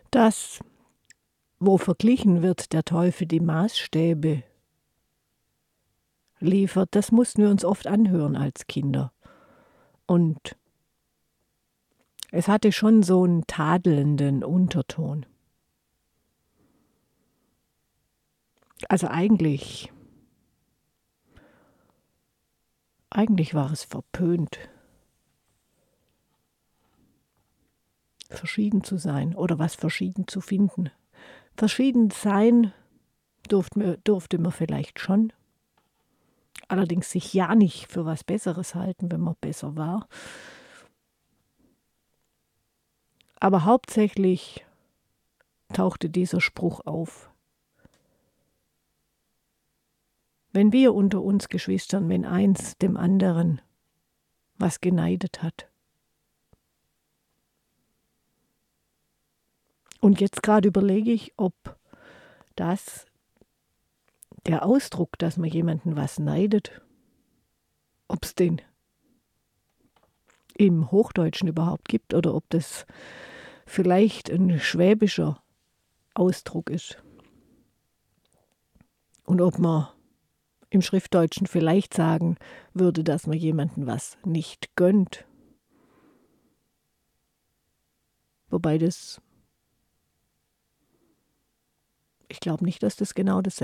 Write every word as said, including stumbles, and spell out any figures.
Das, wo verglichen wird, der Teufel die Maßstäbe liefert, das mussten wir uns oft anhören als Kinder. Und es hatte schon so einen tadelnden Unterton. Also eigentlich, eigentlich war es verpönt, verschieden zu sein oder was verschieden zu finden. Verschieden sein durfte man, durfte man vielleicht schon, allerdings sich ja nicht für was Besseres halten, wenn man besser war. Aber hauptsächlich tauchte dieser Spruch auf. Wenn wir unter uns Geschwistern, wenn eins dem anderen was geneidet hat. Und jetzt gerade überlege ich, ob das der Ausdruck, dass man jemanden was neidet, ob es den im Hochdeutschen überhaupt gibt oder ob das vielleicht ein schwäbischer Ausdruck ist. Und ob man im Schriftdeutschen vielleicht sagen würde, dass man jemanden was nicht gönnt. Wobei das, ich glaube nicht, dass das genau dasselbe ist.